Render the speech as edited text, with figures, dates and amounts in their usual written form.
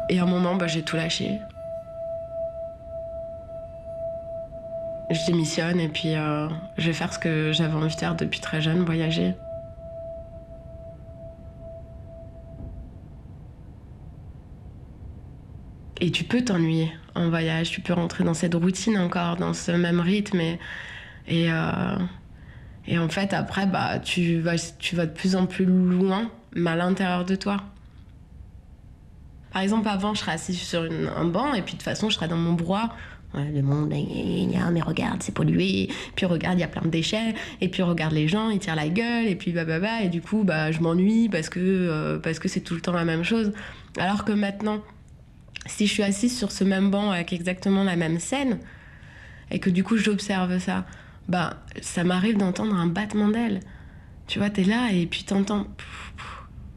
Et à un moment, j'ai tout lâché. Je démissionne et puis je vais faire ce que j'avais envie de faire depuis très jeune, voyager. Et tu peux t'ennuyer en voyage, tu peux rentrer dans cette routine encore, dans ce même rythme. Et, et en fait, après, tu vas de plus en plus loin, mais à l'intérieur de toi. Par exemple, avant, je serais assise sur un banc et puis de toute façon, je serais dans mon brouhaha. Ouais, le monde, mais regarde, c'est pollué. Puis regarde, il y a plein de déchets. Et puis regarde les gens, ils tirent la gueule. Et puis bah. Et du coup, je m'ennuie parce que c'est tout le temps la même chose. Alors que maintenant, si je suis assise sur ce même banc avec exactement la même scène et que du coup, j'observe ça, ça m'arrive d'entendre un battement d'ailes. Tu vois, t'es là et puis t'entends...